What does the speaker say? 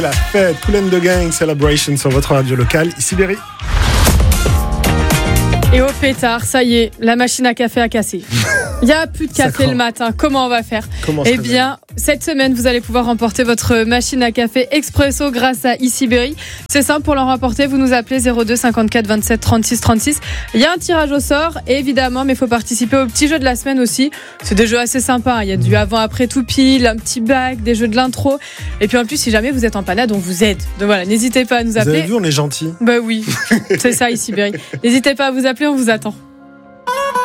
La fête, Kool and the Gang Celebration sur votre radio locale, ici Berry. Et au pétard, ça y est, la machine à café a cassé. Il n'y a plus de café le matin. Comment on va faire ? Eh bien, cette semaine, vous allez pouvoir remporter votre machine à café expresso grâce à Ici Berry. C'est simple, pour l'en remporter, vous nous appelez 02 54 27 36 36. Il y a un tirage au sort, évidemment, mais il faut participer au petit jeu de la semaine aussi. C'est des jeux assez sympas. Il y a du avant-après tout pile, un petit bac, des jeux de l'intro. Et puis en plus, si jamais vous êtes en panade, on vous aide. Donc voilà, n'hésitez pas à nous appeler. Vous avez vu, on est gentils. Bah oui, c'est ça Ici Berry. N'hésitez pas à vous appeler, on vous attend.